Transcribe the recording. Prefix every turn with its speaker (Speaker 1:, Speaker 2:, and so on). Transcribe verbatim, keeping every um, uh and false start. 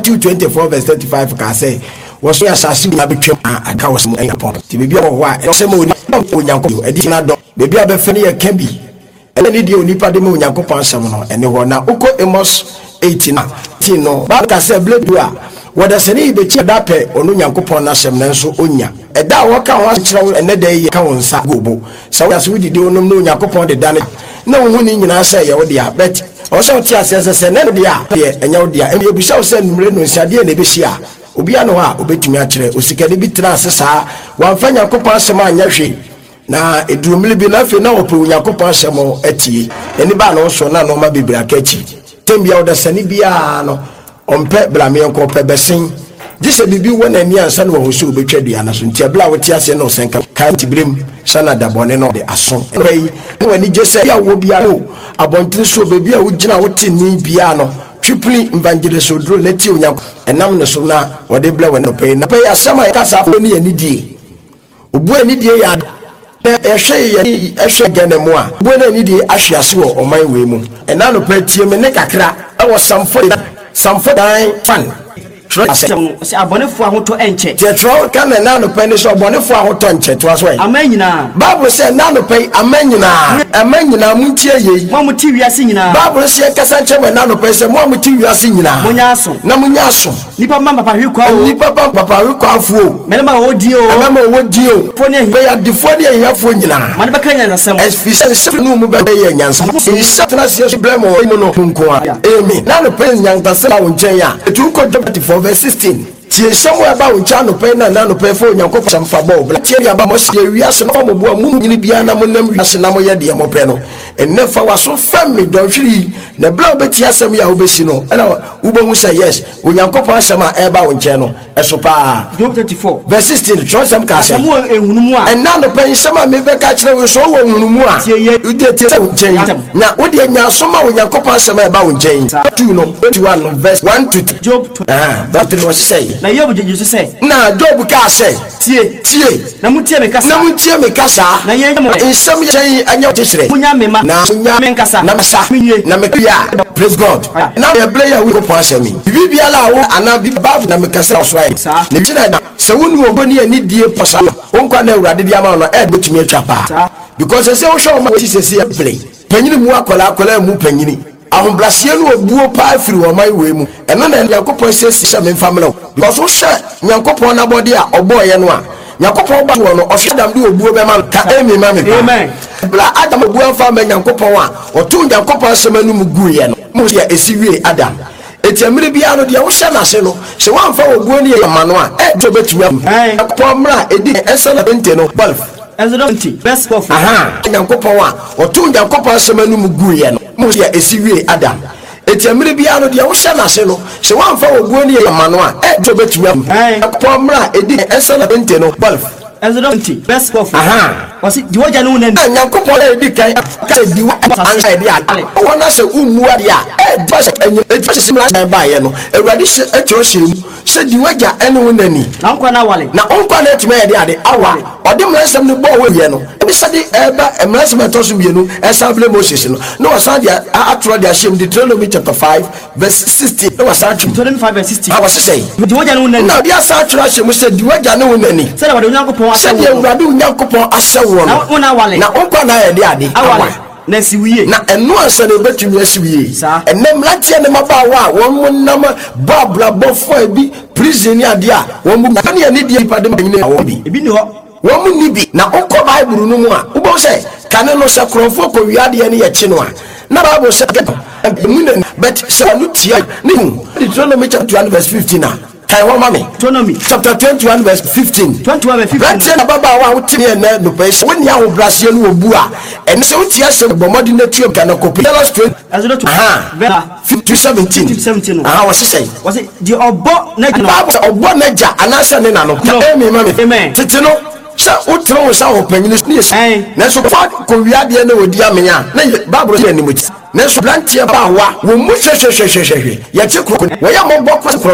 Speaker 1: Matthew twenty-four verse thirty-five ka say was so asase na betwem aka was mo anyapon ti bibia wo ho a e se mo onyankopon edi na do bibia be fene ye ka bi ene die onipa de mo onyankopon asem no ene ho na uko Amos eighteen na ti no ba ka say bledu a wada sene be chi da pe onu onyankopon na asem na nso onya eda wo ka ho akira ene da ye ka won sa gobo sa wo aso didi onum no onyankopon de dane na wo ni nyina say ye wo dia bet o so ti asese ne dia ye enya wo dia e bisa wo say numre no nsiade na be hia obi ano ha obetumi akire osikade bi tra asesa wanfa Yakopon asem anya hwe na edurumile bi na fe na opo Yakopon asem atie eni ba no so na no ma bibira kachi tembia odasani bia no ompe blame enko pe besen dise bibi wona ani ansa no ho so obetwa na so ntia bla wote ase no senka kan tibrem sana dabone no de aso ei wani jese ya wo bia no abontin so bebi a wogina wote ni bia no triply evangelist odro leti onyanko enam ne so na wode bla wona pe na pe asema ka sa fo ni anidie obu anidie ya ehwe ye ehwe ganemu a obu anidie ahwe ase wo oman we mu ena no pe tie me ne kakra e wo samfo samfo dan fan
Speaker 2: se abonefo ahoto enche
Speaker 1: tetro kan na no pe ne so abonefo ahoto enche to aso e
Speaker 2: amanyina
Speaker 1: bible say na no pe amanyina amanyina muntie ye
Speaker 2: mo muti wiase nyina
Speaker 1: bible say kasa nche me na no pe say mo muti wiase nyina
Speaker 2: munyaso
Speaker 1: na munyaso
Speaker 2: nipa mama papa hwe kwa o
Speaker 1: nipa papa hwe kwa afuo
Speaker 2: menema odi o
Speaker 1: menema odi o
Speaker 2: fone
Speaker 1: be ya defo de yafo nyina
Speaker 2: man be kanya na sem
Speaker 1: efficient se no mu be ye nyansa insatna se blame o mu no nko a amen na no pe nyansa se la wonchen ya etu ko twenty-four verse sixteen tie somewhere about ncha no pe na na no pe fo Yakopon samfa bo bla tie ya ba mo se wiase no mo bo mu nyini bia na mo nam wiase na mo ye de mo pe no enne fa waso fam don hwiri na bla obeti asem ya obesi no na ubo mu say yes Yakopon asema e ba wonche no eso pa
Speaker 2: Job thirty-four
Speaker 1: verse sixteen tro sam ka say
Speaker 2: mo ehunumu a
Speaker 1: enna no pe sema me be ka kire we so wo hunumu a ude tie wonche na wo de nya so ma Yakopon asema e ba wonche two no twenty-one verse one to
Speaker 2: Job
Speaker 1: ah that was say
Speaker 2: na Job Jesus say
Speaker 1: na Job ka say tie tie
Speaker 2: na mutie me kasa
Speaker 1: na mutie me kasa
Speaker 2: na ye mo
Speaker 1: nsem ye anya tishire
Speaker 2: munya me ma
Speaker 1: na munya
Speaker 2: me kasa
Speaker 1: na masa na me ya praise God na ye player we go asemi bibia la wo ana bi babu na me kasa so ai ne jina na se wonu oboni ani die posa wonkwa na urade dia ma no e betumi atwa pa because se wo show ma ti se se play panyini mu akola akola mu panyini ahombrasie no obuo pa afiri wo mai we mu eno na Yakopon se se me family because wo hye Yakopon na body a oboye no a Yakopon ba wo no ofadam de obuo be ma ka emi ma me
Speaker 2: amen
Speaker 1: bla adam obuo fa ma Yakopon a otu Yakopon semanu mu guye no mo ya esiwie adam etiamire bia no de wo hye na se no se wan fa obuo ne ya no a e do betumi Yakopon mra edi esela twenty no twelve
Speaker 2: Exodus twenty verse four
Speaker 1: aha Yakopon a otu Yakopon semanu mu guye no mo ya esiwie adam etiamire bia no de wo hye na se no se wan fa obuo ne ya no a e do betumi Yakopon mra edi esela twenty no twelve
Speaker 2: Exodus twenty verse four
Speaker 1: aha
Speaker 2: wasi diwoja no nani
Speaker 1: Yakopon e di kan ka di wa ansa di ale wona se umu ade a e di se enye e di se simla na ba ye no ewrade se etro se mu se diwoja ene wonani
Speaker 2: na nkwa na wale
Speaker 1: na onkwa na etime ye de ade awa ode mrasem ne bo we ye no e bi se de eba mrasem etoso bienu esable Moses no no wasa dia atro dia shem Deuteronomy chapter five verse sixty no wasa atro
Speaker 2: Deuteronomy five verse sixty
Speaker 1: ha wasa say
Speaker 2: diwoja no nani
Speaker 1: na dia sa atro shem se diwoja ne wonani
Speaker 2: se na wade Yakopon
Speaker 1: se de ewrade Yakopon asewo
Speaker 2: na wona wale
Speaker 1: na onkwa na ye de ade awa
Speaker 2: na siwiye
Speaker 1: na enu ansa na betumi asiwiye enem latie ne mabawa won munam babla bofo ebi prison ni ade a won mu na ne ne die pade manyine awo bi
Speaker 2: ebi ni ho
Speaker 1: won mu ni bi na okọ bible no mu a wo bo se kane no se krofo ko wiade ne ye chi no a na bible se but se anu tia ne hu Deuteronomy chapter one verse fifteen a kai wo mami
Speaker 2: Deuteronomy
Speaker 1: chapter twenty-one verse fifteen
Speaker 2: twenty-one verse fifteen
Speaker 1: latie na baba wa wotini na no pe se woni aho brasie no obu a ene se wotia se bomodi na tuam kana kopi Exodus twenty
Speaker 2: aha
Speaker 1: fifty seventeen aha wase say
Speaker 2: wase di obo na
Speaker 1: baba obo na ja anase ne na no emi mami tete no sa utro sa opanyini ni se na so fa ko wiade na odi amenya na bible se animuti na so plantie ba wa wo mu hwehwehwehwehwe ye che kro wo ya mo bokwa